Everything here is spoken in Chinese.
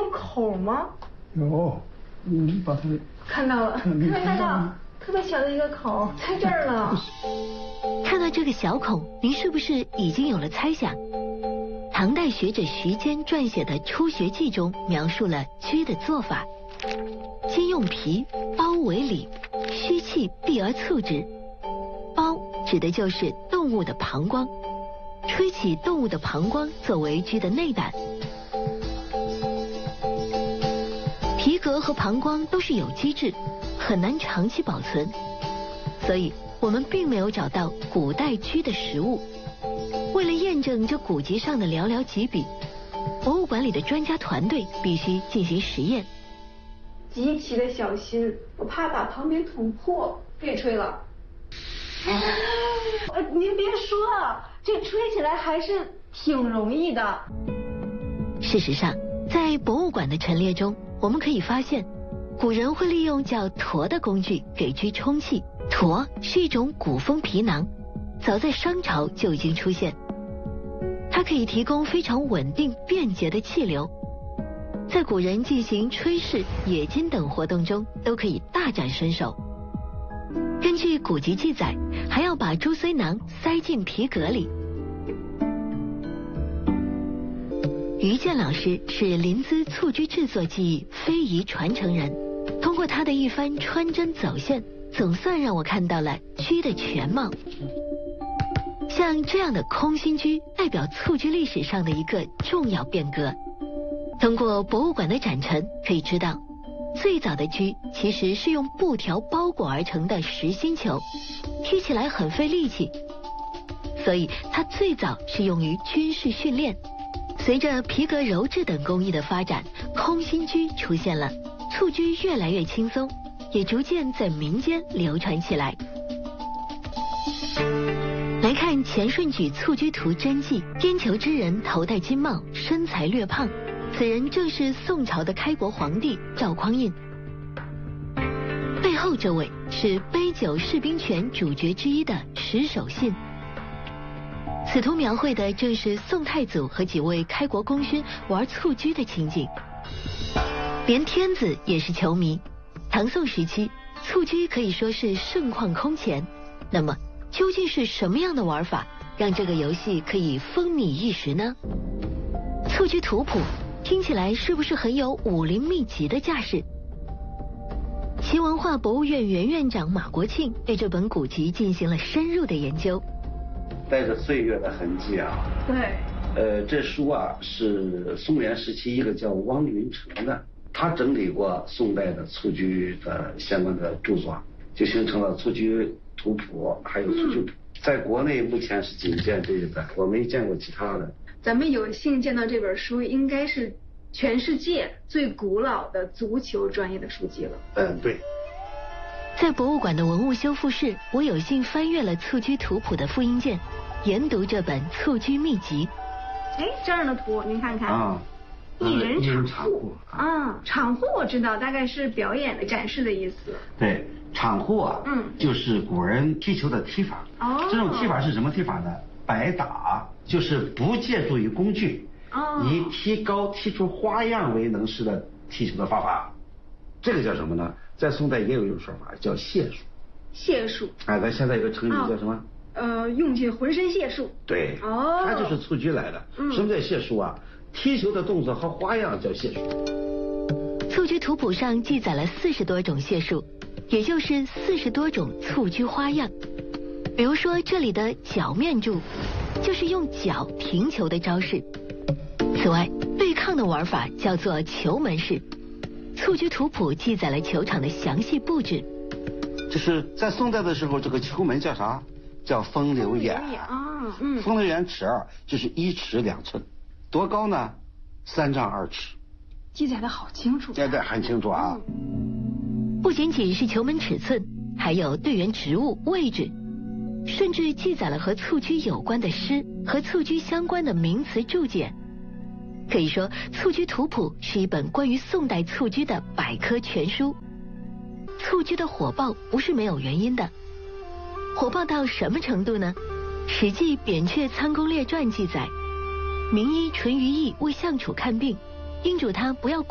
有口吗？ 有，把它看到了，看到特别小的一个口，在这儿呢。 看到这个小孔，您是不是已经有了猜想？唐代学者徐坚撰写的《初学记》中描述了居的做法：先用皮包为里，虚气闭而促之。包指的就是动物的膀胱，吹起动物的膀胱作为居的内胆。皮革和膀胱都是有机质，很难长期保存，所以我们并没有找到古代居的实物。为了验证这古籍上的寥寥几笔，博物馆里的专家团队必须进行实验， 极其的小心，我怕把旁边捅破。可以吹了。您别说，这吹起来还是挺容易的。 事实上，在博物馆的陈列中，我们可以发现，古人会利用叫橐的工具给居充气。橐是一种鼓风皮囊，早在商朝就已经出现。它可以提供非常稳定便捷的气流，在古人进行炊事、冶金等活动中都可以大展身手。根据古籍记载，还要把猪髓囊塞进皮革里。于健老师是临淄蹴鞠制作技艺非遗传承人，通过他的一番穿针走线，总算让我看到了鞠的全貌。像这样的空心鞠代表蹴鞠历史上的一个重要变革。通过博物馆的展陈可以知道，最早的鞠其实是用布条包裹而成的实心球，踢起来很费力气，所以它最早是用于军事训练。随着皮革鞣制等工艺的发展，空心鞠出现了，蹴鞠越来越轻松，也逐渐在民间流传起来。来看钱顺举蹴鞠图真迹，颠球之人头戴金帽，身材略胖，此人正是宋朝的开国皇帝赵匡胤。背后这位是杯酒释兵权主角之一的石守信。此图描绘的正是宋太祖和几位开国功勋玩蹴鞠的情景。连天子也是球迷，唐宋时期蹴鞠可以说是盛况空前。那么究竟是什么样的玩法让这个游戏可以风靡一时呢？蹴鞠图谱听起来是不是很有武林秘籍的架势？齐文化博物院原院长马国庆对这本古籍进行了深入的研究。 带着岁月的痕迹啊。 对。 这书啊是宋元时期一个叫汪云成的，他整理过宋代的蹴鞠的相关的著作，就形成了蹴鞠图谱，还有蹴鞠谱。在国内目前是仅见这一本，我没见过其他的。 咱们有幸见到这本书，应该是全世界最古老的足球专业的书籍了。 对。 在博物馆的文物修复室，我有幸翻阅了蹴鞠图谱的复印件，研读这本蹴鞠秘籍。 哎，这样的图您看看啊，一人场户啊，场户我知道，大概是表演的展示的意思。 对，场户啊，就是古人踢球的踢法。哦，这种踢法是什么踢法呢？摆打，就是不借助于工具，以踢高踢出花样为能事的踢球的方法。这个叫什么呢？在宋代也有一种说法叫解数。 解数。 哎，咱现在有个成语叫什么？ 用尽浑身解数。 对。哦。它就是蹴鞠来的。什么叫解数啊？踢球的动作和花样叫解数。 蹴鞠图谱上记载了40多种解数，也就是40多种蹴鞠花样。比如说这里的脚面柱，就是用脚停球的招式。此外，对抗的玩法叫做球门式。蹴鞠图谱记载了球场的详细布置。 就是在宋代的时候，这个球门叫啥？叫风流眼啊。风流眼尺2，就是1尺2寸，多高呢？3丈2尺。 记载的好清楚。 对，很清楚啊。 不仅仅是球门尺寸，还有队员职务、位置，甚至记载了和蹴鞠有关的诗和蹴鞠相关的名词注解。可以说，蹴鞠图谱是一本关于宋代蹴鞠的百科全书。蹴鞠的火爆不是没有原因的，火爆到什么程度呢？《史记·扁鹊参公列传》记载，名医淳于意为相楚看病，叮嘱他不要